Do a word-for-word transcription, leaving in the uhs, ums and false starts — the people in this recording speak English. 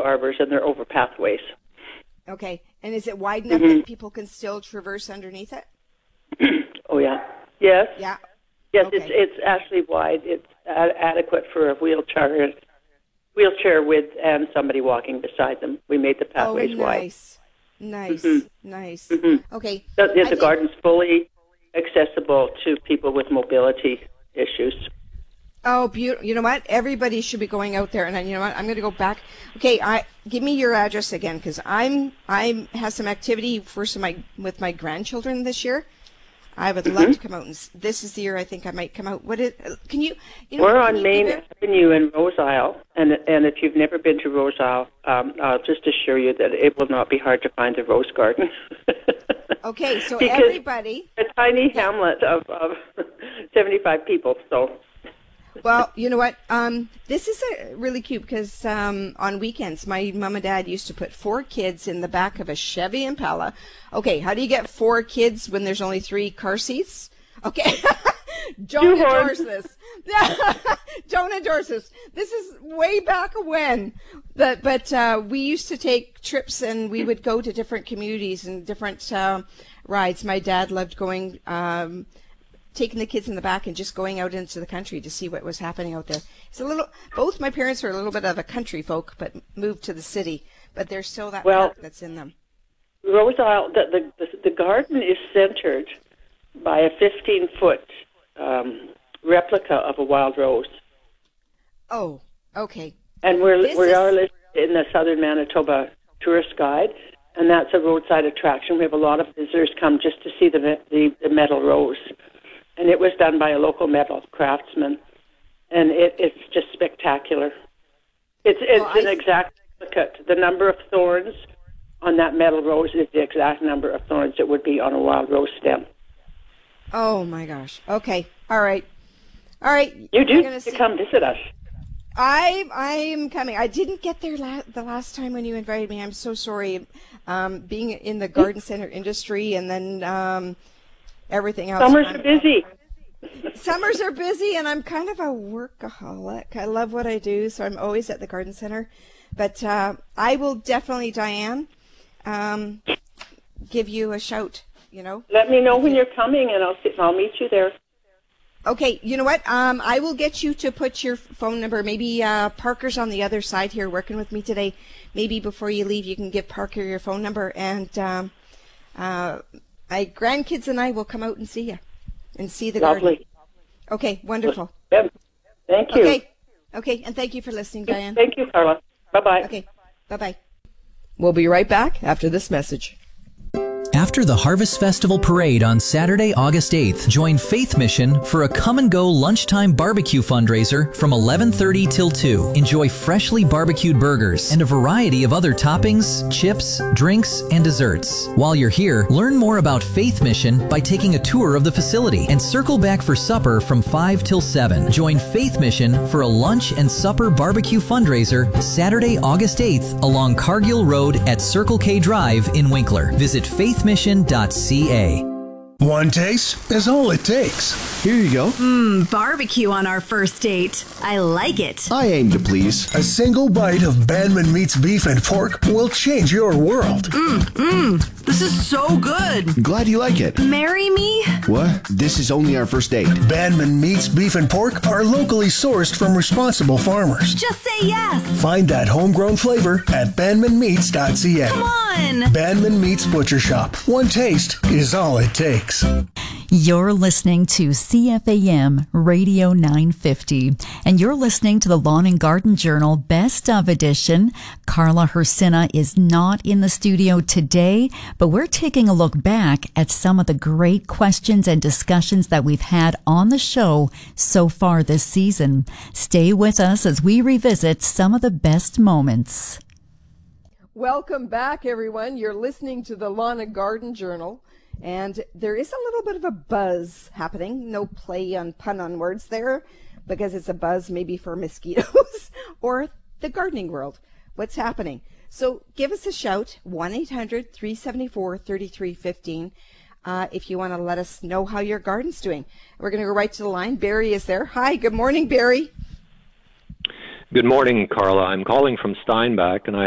arbors, and they're over pathways. Okay. And is it wide enough Mm-hmm. that people can still traverse underneath it? Oh, yeah. Yes. Yeah. Yes, Okay. it's it's actually wide. It's a- adequate for a wheelchair wheelchair width and somebody walking beside them. We made the pathways oh, wide. nice. Nice. Mm-hmm. Nice. Mm-hmm. Okay. The, the, I the think- garden's fully accessible to people with mobility issues. Oh, beautiful. You know what? Everybody should be going out there. And then, you know what? I'm going to go back. Okay, I give me your address again, because I'm I have some activity first of my with my grandchildren this year. I would love to come out, and s- this is the year I think I might come out. What is? Can you? you know, We're can on you Main give it- Avenue in Rose Isle, and and if you've never been to Rose Isle, um, I'll just assure you that it will not be hard to find the Rose Garden. Okay, so Because everybody. a tiny hamlet of, of seventy-five people, so. Well, you know what? Um, this is a, really cute because um, on weekends, my mom and dad used to put four kids in the back of a Chevy Impala. Okay, how do you get four kids when there's only three car seats? Okay, don't endorse this. Don't endorse this. This is way back when. But, but uh, we used to take trips, and we would go to different communities and different uh, rides. My dad loved going... Um, taking the kids in the back and just going out into the country to see what was happening out there. It's a little. Both my parents are a little bit of a country folk, but moved to the city. But there's still that Well, park that's in them. Rose Isle, the, the, the garden is centered by a fifteen-foot um, replica of a wild rose. Oh, okay. And we're, This we is- are listed in the Southern Manitoba Tourist Guide, and that's a roadside attraction. We have a lot of visitors come just to see the, the, the metal rose. And it was done by a local metal craftsman, and it, it's just spectacular. It's it's Well, I- an exact duplicate. The number of thorns on that metal rose is the exact number of thorns it would be on a wild rose stem. Oh my gosh. Okay. All right. All right. You We're do gonna need see- to come visit us. I I am coming. I didn't get there la- the last time when you invited me. I'm so sorry. Um, being in the garden center industry and then um, everything else. Summers I'm- are busy. Summers are busy, and I'm kind of a workaholic. I love what I do, so I'm always at the garden center. But uh, I will definitely, Diane, um, give you a shout. You know. Let me know when you're coming, and I'll see, I'll meet you there. Okay, you know what? Um, I will get you to put your phone number. Maybe uh, Parker's on the other side here working with me today. Maybe before you leave, you can give Parker your phone number, and um, uh, my grandkids and I will come out and see you and see the garden. Lovely. Okay, wonderful. Yep. Thank you. Okay, okay, and thank you for listening, Diane. Thank you, Carla. Bye-bye. Okay, bye-bye. We'll be right back after this message. After the Harvest Festival Parade on Saturday, August eighth, join Faith Mission for a come-and-go lunchtime barbecue fundraiser from eleven thirty till two. Enjoy freshly barbecued burgers and a variety of other toppings, chips, drinks, and desserts. While you're here, learn more about Faith Mission by taking a tour of the facility and circle back for supper from five till seven. Join Faith Mission for a lunch and supper barbecue fundraiser Saturday, August eighth along Cargill Road at Circle K Drive in Winkler. Visit faith mission dot c a. One taste is all it takes. Here you go. Mmm, barbecue on our first date. I like it. I aim to please. A single bite of Bandman Meats Beef and Pork will change your world. Mmm, mmm. This is so good. Glad you like it. Marry me? What? This is only our first date. Bandman Meats Beef and Pork are locally sourced from responsible farmers. Just say yes. Find that homegrown flavor at bandman meats dot c a. Come on. Bandman Meats Butcher Shop. One taste is all it takes. You're listening to C F A M Radio nine fifty, and you're listening to the Lawn and Garden Journal Best of Edition. Carla Hersina is not in the studio today, but we're taking a look back at some of the great questions and discussions that we've had on the show so far this season. Stay with us as we revisit some of the best moments. Welcome back, everyone. You're listening to the Lawn and Garden Journal. And there is a little bit of a buzz happening. No play on pun on words there, because it's a buzz maybe for mosquitoes or the gardening world. What's happening? So give us a shout, one eight hundred, three seven four, three three one five, uh, if you want to let us know how your garden's doing. We're going to go right to the line. Barry is there. Hi, good morning, Barry. Good morning, Carla. I'm calling from Steinbach, and I